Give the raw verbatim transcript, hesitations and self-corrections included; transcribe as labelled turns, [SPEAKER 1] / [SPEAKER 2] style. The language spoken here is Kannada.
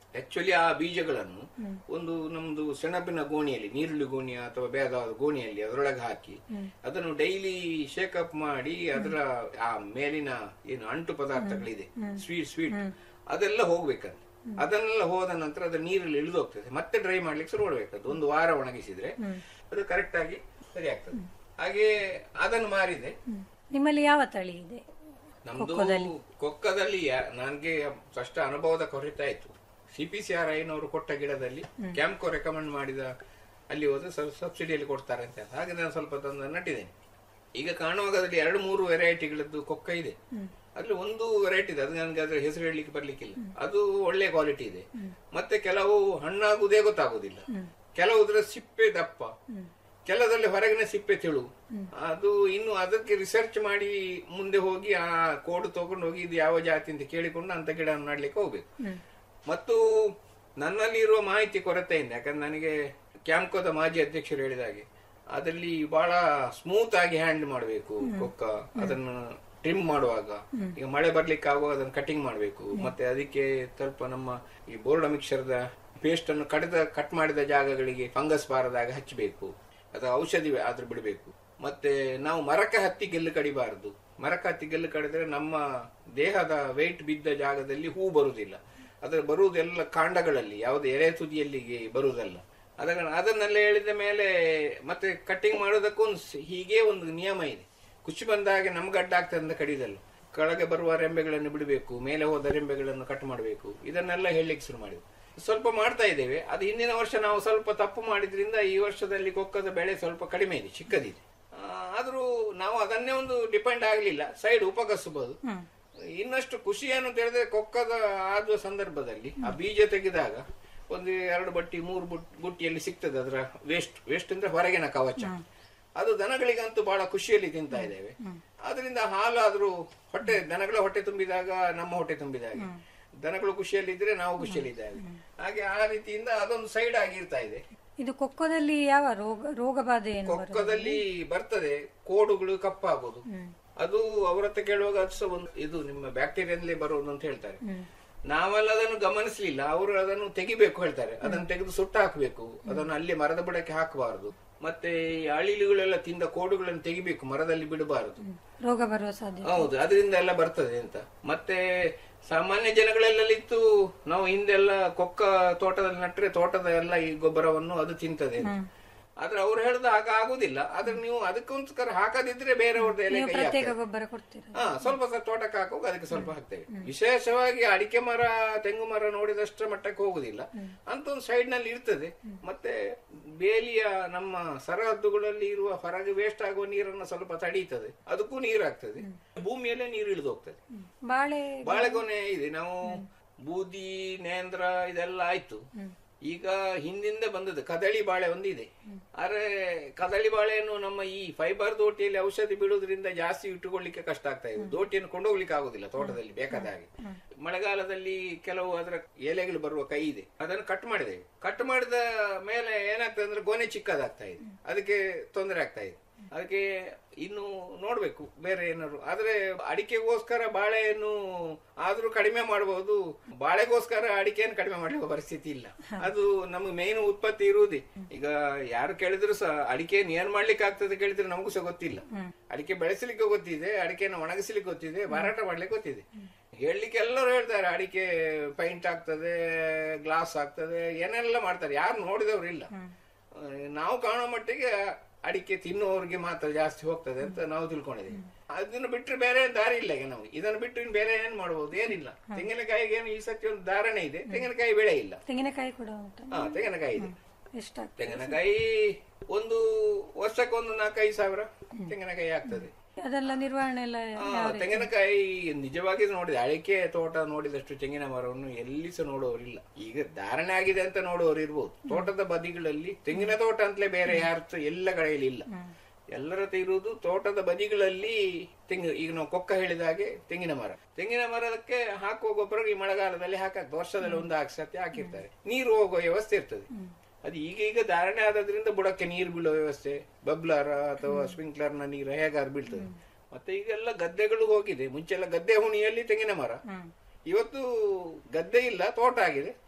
[SPEAKER 1] ಆಕ್ಚುಲಿ ಆ ಬೀಜಗಳನ್ನು ಒಂದು ನಮ್ದು ಸೆಣಬಿನ ಗೋಣಿಯಲ್ಲಿ, ನೀರುಳ್ಳಿ ಗೋಣಿಯ ಅಥವಾ ಬೇದಾದ ಗೋಣಿಯಲ್ಲಿ ಅದರೊಳಗೆ ಹಾಕಿ ಅದನ್ನು ಡೈಲಿ ಶೇಕಪ್ ಮಾಡಿ ಅದರ ಆ ಮೇಲಿನ ಏನು ಅಂಟು ಪದಾರ್ಥಗಳಿದೆ, ಸ್ವೀಟ್ ಸ್ವೀಟ್ ಅದೆಲ್ಲ ಹೋಗ್ಬೇಕಂತ. ಅದನ್ನೆಲ್ಲ ಹೋದ ನಂತರ ಅದು ನೀರಲ್ಲಿ ಇಳಿದು ಹೋಗ್ತದೆ. ಮತ್ತೆ ಡ್ರೈ ಮಾಡ್ಲಿಕ್ಕೆ ಶುರು ಮಾಡ್ಬೇಕದು. ಒಂದು ವಾರ ಒಣಗಿಸಿದ್ರೆ ಅದು ಕರೆಕ್ಟ್ ಆಗಿ ಸರಿ ಆಗ್ತದೆ. ಹಾಗೆ ಅದನ್ನು ಮಾರಿದೆ.
[SPEAKER 2] ನಿಮ್ಮಲ್ಲಿ ಯಾವ ತಳಿ ಇದೆ?
[SPEAKER 1] ನಮ್ದು ಕೊಕ್ಕದಲ್ಲಿ ನನ್ಗೆ ಅಷ್ಟ ಅನುಭವದ ಕೊರತೆ ಆಯ್ತು. ಸಿ ಪಿ ಸಿ ಆರ್ ಐನವರು ಕೊಟ್ಟ ಗಿಡದಲ್ಲಿ ಕ್ಯಾಂಪ್ಕೋ ರೆಕಮೆಂಡ್ ಮಾಡಿದ ಅಲ್ಲಿ ಹೋದ್ರೆ ಸ್ವಲ್ಪ ಸಬ್ಸಿಡಿಯಲ್ಲಿ ಕೊಡ್ತಾರೆ ಅಂತ, ಹಾಗೆ ನಾನು ಸ್ವಲ್ಪ ತಂದು ನಟ್ಟಿದ್ದೇನೆ. ಈಗ ಕಾಣುವಾಗ ಅದರಲ್ಲಿ ಎರಡು ಮೂರು ವೆರೈಟಿಗಳದ್ದು ಕೊಕ್ಕ ಇದೆ. ಅದ್ರಲ್ಲಿ ಒಂದು ವೆರೈಟಿ ಇದೆ, ಅದು ನನ್ಗೆ ಅದ್ರ ಹೆಸರು ಹೇಳಲಿಕ್ಕೆ ಬರ್ಲಿಕ್ಕಿಲ್ಲ. ಅದು ಒಳ್ಳೆ ಕ್ವಾಲಿಟಿ ಇದೆ. ಮತ್ತೆ ಕೆಲವು ಹಣ್ಣಾಗುವುದೇ ಗೊತ್ತಾಗುದಿಲ್ಲ, ಕೆಲವುದ್ರ ಸಿಪ್ಪೆ ದಪ್ಪ, ಕೆಲವರಲ್ಲಿ ಹೊರಗಿನ ಸಿಪ್ಪೆ ತೆಳು. ಅದು ಇನ್ನು ಅದಕ್ಕೆ ರಿಸರ್ಚ್ ಮಾಡಿ ಮುಂದೆ ಹೋಗಿ ಆ ಕೋಡು ತಗೊಂಡು ಹೋಗಿ ಇದು ಯಾವ ಜಾತಿ ಅಂತ ಕೇಳಿಕೊಂಡು ಅಂತ ಗಿಡ ಮಾಡ್ಲಿಕ್ಕೆ ಹೋಗ್ಬೇಕು. ಮತ್ತು ನನ್ನಲ್ಲಿ ಇರುವ ಮಾಹಿತಿ ಕೊರತೆಯಿಂದ, ಯಾಕಂದ್ರೆ ನನಗೆ ಕ್ಯಾಂಪ್ಕೋದ ಮಾಜಿ ಅಧ್ಯಕ್ಷರು ಹೇಳಿದ ಹಾಗೆ ಅದರಲ್ಲಿ ಬಹಳ ಸ್ಮೂತ್ ಆಗಿ ಹ್ಯಾಂಡಲ್ ಮಾಡಬೇಕು ಕೊಕ್ಕ. ಅದನ್ನು ಟ್ರಿಮ್ ಮಾಡುವಾಗ, ಈಗ ಮಳೆ ಬರ್ಲಿಕ್ಕೆ ಆಗುವಾಗ ಅದನ್ನು ಕಟಿಂಗ್ ಮಾಡಬೇಕು. ಮತ್ತೆ ಅದಕ್ಕೆ ಸ್ವಲ್ಪ ನಮ್ಮ ಈ ಬೋರ್ಡ ಮಿಕ್ಸರ್ದ ಪೇಸ್ಟ್ ಅನ್ನು ಕಡಿದ ಕಟ್ ಮಾಡಿದ ಜಾಗಗಳಿಗೆ ಫಂಗಸ್ ಬಾರದಾಗ ಹಚ್ಚಬೇಕು, ಅಥವಾ ಔಷಧಿ ಆದ್ರೂ ಬಿಡಬೇಕು. ಮತ್ತೆ ನಾವು ಮರಕ್ಕೆ ಹತ್ತಿ ಗೆಲ್ಲು ಕಡಿಬಾರದು. ಮರಕ್ಕೆ ಹತ್ತಿ ಗೆಲ್ಲು ಕಡಿದ್ರೆ ನಮ್ಮ ದೇಹದ ವೆಯ್ಟ್ ಬಿದ್ದ ಜಾಗದಲ್ಲಿ ಹೂ ಬರುವುದಿಲ್ಲ. ಅದರ ಬರುವುದೆಲ್ಲ ಕಾಂಡಗಳಲ್ಲಿ, ಯಾವುದೇ ಎರೆ ತುದಿಯಲ್ಲಿಗೆ ಬರುವುದಲ್ಲ. ಅದನ್ನ ಅದನ್ನೆಲ್ಲ ಹೇಳಿದ ಮೇಲೆ ಮತ್ತೆ ಕಟ್ಟಿಂಗ್ ಮಾಡೋದಕ್ಕೊಂದು ಹೀಗೆ ಒಂದು ನಿಯಮ ಇದೆ. ಕುಚ್ಚು ಬಂದಾಗ ನಮ್ಗೆ ಅಡ್ಡ ಆಗ್ತದೆ ಅಂತ ಕಡಿದಲ್ಲ, ಕೆಳಗೆ ಬರುವ ರೆಂಬೆಗಳನ್ನು ಬಿಡಬೇಕು, ಮೇಲೆ ಹೋದ ರೆಂಬೆಗಳನ್ನು ಕಟ್ ಮಾಡಬೇಕು. ಇದನ್ನೆಲ್ಲ ಹೇಳಲಿಕ್ಕೆ ಶುರು ಮಾಡಿದ್ವಿ. ಸ್ವಲ್ಪ ಮಾಡ್ತಾ ಇದ್ದೇವೆ. ಅದು ಹಿಂದಿನ ವರ್ಷ ನಾವು ಸ್ವಲ್ಪ ತಪ್ಪು ಮಾಡಿದ್ರಿಂದ ಈ ವರ್ಷದಲ್ಲಿ ಕೊಕ್ಕದ ಬೆಳೆ ಸ್ವಲ್ಪ ಕಡಿಮೆ ಇದೆ, ಚಿಕ್ಕದಿದೆ. ಆದ್ರೂ ನಾವು ಅದನ್ನೇ ಒಂದು ಡಿಪೆಂಡ್ ಆಗ್ಲಿಲ್ಲ, ಸೈಡ್ ಉಪಕಸಬಹುದು. ಇನ್ನಷ್ಟು ಖುಷಿಯನ್ನು ತಿಳಿದ್ರೆ ಕೊಕ್ಕದ ಆದ ಸಂದರ್ಭದಲ್ಲಿ ಆ ಬೀಜ ತೆಗೆದಾಗ ಒಂದು ಎರಡು ಬಟ್ಟಿ ಮೂರು ಬುಟ್ಟಿಯಲ್ಲಿ ಸಿಗ್ತದೆ ಅದರ ವೇಸ್ಟ್. ವೇಸ್ಟ್ ಅಂದ್ರೆ ಹೊರಗಿನ ಕವಚ. ಅದು ದನಗಳಿಗಂತೂ ಬಹಳ ಖುಷಿಯಲ್ಲಿ ತಿಂತಾ ಇದ್ದೇವೆ. ಅದರಿಂದ ಹಾಲಾದ್ರೂ ಹೊಟ್ಟೆ, ದನಗಳ ಹೊಟ್ಟೆ ತುಂಬಿದಾಗ ನಮ್ಮ ಹೊಟ್ಟೆ ತುಂಬಿದಾಗ, ದನಗಳು ಖುಷಿಯಲ್ಲಿದ್ರೆ ನಾವು ಖುಷಿಯಲ್ಲಿದ್ದೇವೆ. ಹಾಗೆ ಆ ರೀತಿಯಿಂದ ಅದೊಂದು ಸೈಡ್ ಆಗಿರ್ತಾ ಇದೆ.
[SPEAKER 2] ಇದು ಕೊಕ್ಕದಲ್ಲಿ ಯಾವ ರೋಗ ರೋಗ ಬಾಧೆ?
[SPEAKER 1] ಕೊಕ್ಕದಲ್ಲಿ ಬರ್ತದೆ, ಕೋಡುಗಳು ಕಪ್ಪಾಗೋದು. ಅದು ಅವರ ಹತ್ರ ಕೇಳುವಾಗ ಅದು ಸಹ ಒಂದು ಇದು ನಿಮ್ಮ ಬ್ಯಾಕ್ಟೀರಿಯಾದಲ್ಲೇ ಬರೋದು ಅಂತ ಹೇಳ್ತಾರೆ. ನಾವೆಲ್ಲ ಅದನ್ನು ಗಮನಿಸಲಿಲ್ಲ. ಅವರು ಅದನ್ನು ತೆಗಿಬೇಕು ಹೇಳ್ತಾರೆ, ಅದನ್ನು ತೆಗೆದು ಸುಟ್ಟು ಹಾಕಬೇಕು, ಅದನ್ನು ಅಲ್ಲಿ ಮರದ ಬುಡಕ್ಕೆ ಹಾಕಬಾರದು. ಮತ್ತೆ ಅಳಿಲುಗಳೆಲ್ಲ ತಿಂದ ಕೋಡುಗಳನ್ನು ತೆಗಿಬೇಕು, ಮರದಲ್ಲಿ ಬಿಡಬಾರದು,
[SPEAKER 2] ರೋಗ ಬರುವ ಸಾಧ್ಯತೆ.
[SPEAKER 1] ಹೌದು, ಅದರಿಂದ ಎಲ್ಲ ಬರ್ತದೆ ಅಂತ. ಮತ್ತೆ ಸಾಮಾನ್ಯ ಜನಗಳೆಲ್ಲಿತ್ತು, ನಾವು ಹಿಂದೆಲ್ಲ ಕೊಕ್ಕ ತೋಟದಲ್ಲಿ ನಟ್ರೆ ತೋಟದ ಎಲ್ಲ ಈ ಗೊಬ್ಬರವನ್ನು ಅದು ತಿಂತದೆ. ಆದ್ರೆ ಅವ್ರು ಹೇಳ್ದ ಆಗ ಆಗುದಿಲ್ಲ. ಆದ್ರೆ ನೀವು ಅದಕ್ಕೋಸ್ಕರ ಹಾಕದಿದ್ರೆ ಬೇರೆಯವ್ರದ್ದು ಎಲೆ ಕೈ
[SPEAKER 2] ಗೊಬ್ಬರ ಕೊಡ್ತೀರಾ?
[SPEAKER 1] ಹಾ, ಸ್ವಲ್ಪ ಸ್ವಲ್ಪ ತೋಟಕ್ಕೆ ಹಾಕುವಾಗ ಅದಕ್ಕೆ ಸ್ವಲ್ಪ ಹಾಕ್ತೇವೆ. ವಿಶೇಷವಾಗಿ ಅಡಿಕೆ ಮರ, ತೆಂಗು ಮರ ನೋಡಿದಷ್ಟರ ಮಟ್ಟಕ್ಕೆ ಹೋಗುದಿಲ್ಲ ಅಂತ ಒಂದು ಸೈಡ್ ನಲ್ಲಿ ಇರ್ತದೆ. ಮತ್ತೆ ಬೇಲಿಯ ನಮ್ಮ ಸರಹದ್ದುಗಳಲ್ಲಿ ಇರುವ ಹೊರಗೆ ವೇಸ್ಟ್ ಆಗುವ ನೀರನ್ನು ಸ್ವಲ್ಪ ತಡೀತದೆ, ಅದಕ್ಕೂ ನೀರಾಗ್ತದೆ. ಭೂಮಿಯಲ್ಲೇ ನೀರು ಇಳಿದು ಹೋಗ್ತದೆ.
[SPEAKER 2] ಬಾಳೆ
[SPEAKER 1] ಬಾಳೆಗೊನೆ ಇದೆ, ನಾವು ಬೂದಿ, ನೇಂದ್ರ ಇದೆಲ್ಲ ಆಯ್ತು. ಈಗ ಹಿಂದಿಂದ ಬಂದದ್ದು ಕದಳಿ ಬಾಳೆ ಒಂದಿದೆ. ಆದ್ರೆ ಕದಳಿ ಬಾಳೆಯನ್ನು ನಮ್ಮ ಈ ಫೈಬರ್ ದೋಟಿಯಲ್ಲಿ ಔಷಧಿ ಬಿಡುವುದರಿಂದ ಜಾಸ್ತಿ ಇಟ್ಟುಕೊಳ್ಳಿಕ್ಕೆ ಕಷ್ಟ ಆಗ್ತಾ ಇದೆ. ದೋಟಿಯನ್ನು ಕೊಂಡೋಗ್ಲಿಕ್ಕೆ ಆಗುದಿಲ್ಲ ತೋಟದಲ್ಲಿ ಬೇಕಾದ ಹಾಗೆ. ಮಳೆಗಾಲದಲ್ಲಿ ಕೆಲವು ಅದರ ಎಲೆಗಳು ಬರುವ ಕೈ ಇದೆ, ಅದನ್ನು ಕಟ್ ಮಾಡಿದ್ದೇವೆ. ಕಟ್ ಮಾಡಿದ ಮೇಲೆ ಏನಾಗ್ತದೆ ಅಂದ್ರೆ ಗೊನೆ ಚಿಕ್ಕದಾಗ್ತಾ ಇದೆ, ಅದಕ್ಕೆ ತೊಂದರೆ ಆಗ್ತಾ ಇದೆ. ಅದಕ್ಕೆ ಇನ್ನು ನೋಡ್ಬೇಕು ಬೇರೆ ಏನಾದ್ರು. ಆದ್ರೆ ಅಡಿಕೆಗೋಸ್ಕರ ಬಾಳೆಯನ್ನು ಆದ್ರೂ ಕಡಿಮೆ ಮಾಡಬಹುದು, ಬಾಳೆಗೋಸ್ಕರ ಅಡಿಕೆಯನ್ನು ಕಡಿಮೆ ಮಾಡುವ ಪರಿಸ್ಥಿತಿ ಇಲ್ಲ. ಅದು ನಮ್ಗೆ ಮೇನ್ ಉತ್ಪತ್ತಿ ಇರುವುದೇ. ಈಗ ಯಾರು ಕೇಳಿದ್ರು ಸಹ ಅಡಿಕೆಯನ್ನು ಏನ್ ಮಾಡ್ಲಿಕ್ಕೆ ಆಗ್ತದೆ ಕೇಳಿದ್ರೆ ನಮಗೂ ಸಹ ಗೊತ್ತಿಲ್ಲ. ಅಡಿಕೆ ಬೆಳೆಸಲಿಕ್ಕೆ ಗೊತ್ತಿದೆ, ಅಡಿಕೆಯನ್ನು ಒಣಗಿಸ್ಲಿಕ್ಕೆ ಗೊತ್ತಿದೆ, ಮಾರಾಟ ಮಾಡ್ಲಿಕ್ಕೆ ಗೊತ್ತಿದೆ. ಹೇಳಲಿಕ್ಕೆ ಎಲ್ಲರೂ ಹೇಳ್ತಾರೆ ಅಡಿಕೆ ಪೈಂಟ್ ಆಗ್ತದೆ, ಗ್ಲಾಸ್ ಆಗ್ತದೆ, ಏನೆಲ್ಲ ಮಾಡ್ತಾರೆ. ಯಾರು ನೋಡಿದವ್ರು ಇಲ್ಲ. ನಾವು ಕಾಣೋ ಮಟ್ಟಿಗೆ ಅಡಿಕೆ ತಿನ್ನುವವ್ರಿಗೆ ಮಾತ್ರ ಜಾಸ್ತಿ ಹೋಗ್ತದೆ ಅಂತ ನಾವು ತಿಳ್ಕೊಂಡಿದ್ದೀವಿ. ಅದನ್ನು ಬಿಟ್ಟರೆ ಬೇರೆ ದಾರಿ ಇಲ್ಲ ಈಗ ನಮ್ಗೆ. ಇದನ್ನು ಬಿಟ್ಟು ಇನ್ನು ಬೇರೆ ಏನ್ ಮಾಡಬಹುದು? ಏನಿಲ್ಲ. ತೆಂಗಿನಕಾಯಿಗೆ ಏನು ಈ ಸತಿ ಒಂದು ಧಾರಣೆ ಇದೆ, ತೆಂಗಿನಕಾಯಿ ಬೆಳೆ ಇಲ್ಲ.
[SPEAKER 2] ತೆಂಗಿನಕಾಯಿ ಕೂಡ
[SPEAKER 1] ಹಾ, ತೆಂಗಿನಕಾಯಿ ಇದೆ.
[SPEAKER 2] ಎಷ್ಟು
[SPEAKER 1] ತೆಂಗಿನಕಾಯಿ ಒಂದು ವರ್ಷಕ್ಕೆ ಒಂದು ನಾಲ್ಕೈದು ಸಾವಿರ ತೆಂಗಿನಕಾಯಿ ಆಗ್ತದೆ.
[SPEAKER 2] ಅದೆಲ್ಲ ನಿರ್ವಹಣೆ ಎಲ್ಲ.
[SPEAKER 1] ತೆಂಗಿನಕಾಯಿ ನಿಜವಾಗಿ ನೋಡಿದೆ, ಅಡಿಕೆ ತೋಟ ನೋಡಿದಷ್ಟು ತೆಂಗಿನ ಮರವನ್ನು ಎಲ್ಲಿ ಸಹ ನೋಡುವವರಿಲ್ಲ. ಈಗ ಧಾರಣೆ ಆಗಿದೆ ಅಂತ ನೋಡುವವರು ಇರ್ಬೋದು. ತೋಟದ ಬದಿಗಳಲ್ಲಿ ತೆಂಗಿನ ತೋಟ ಅಂತಲೇ ಬೇರೆ ಯಾರು ಎಲ್ಲ ಕಡೆಯಲ್ಲಿ ಇಲ್ಲ. ಎಲ್ಲರ ಹತ್ರ ಇರುವುದು ತೋಟದ ಬದಿಗಳಲ್ಲಿ ತೆಂಗು. ಈಗ ನಾವು ಕೊಕ್ಕ ಹೇಳಿದ ಹಾಗೆ ತೆಂಗಿನ ಮರ, ತೆಂಗಿನ ಮರಕ್ಕೆ ಹಾಕುವ ಗೊಬ್ಬರ ಈ ಮಳೆಗಾಲದಲ್ಲಿ ಹಾಕಕ್ಕೆ ವರ್ಷದಲ್ಲಿ ಒಂದು ಹಾಕ್ಸತ್ತೆ ಹಾಕಿರ್ತಾರೆ. ನೀರು ಹೋಗುವ ವ್ಯವಸ್ಥೆ ಇರ್ತದೆ. ಅದು ಈಗ ಈಗ ಧಾರಣೆ ಆದ್ರಿಂದ ಬುಡಕ್ಕೆ ನೀರು ಬೀಳುವ ವ್ಯವಸ್ಥೆ, ಬಬ್ಲರ್ ಅಥವಾ ಸ್ಪ್ರಿಂಕ್ಲರ್ ನ ನೀರು ಹೇಗಾರು ಬೀಳ್ತದೆ. ಮತ್ತೆ ಈಗೆಲ್ಲ ಗದ್ದೆಗಳು ಹೋಗಿದೆ. ಮುಂಚೆಲ್ಲ ಗದ್ದೆ ಹುಣಿಯಲ್ಲಿ ತೆಂಗಿನ ಮರ, ಇವತ್ತು ಗದ್ದೆ ಇಲ್ಲ, ತೋಟ ಆಗಿದೆ.